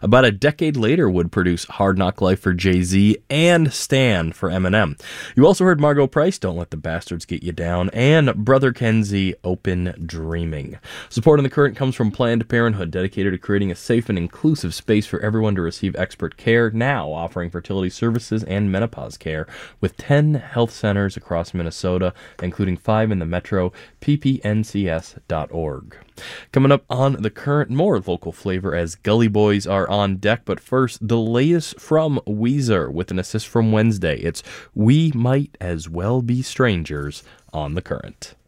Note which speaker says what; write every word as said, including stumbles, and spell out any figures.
Speaker 1: about a decade later would produce Hard Knock Life for Jay-Z and Stan for Eminem. You also heard Margo Price, Don't Let the Bastards Get You Down, and Brother Kenzie, Open Dreaming. Support on The Current comes from Planned Parenthood, dedicated to creating a safe and inclusive space for everyone to receive expert care, now offering fertility services and menopause care with ten health centers across Minnesota, including five in the metro, p p n c s dot org. Coming up on The Current, more local flavor as Gully Boys are on deck, but first, the latest from Weezer with an assist from Wednesday. It's We Might As Well Be Strangers on The Current.